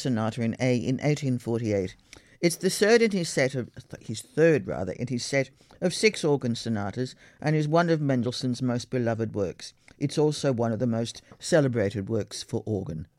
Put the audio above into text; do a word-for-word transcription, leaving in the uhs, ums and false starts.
Sonata in A in eighteen forty-eight. It's the third in his set of his third rather in his set of six organ sonatas, and is one of Mendelssohn's most beloved works. It's also one of the most celebrated works for organ.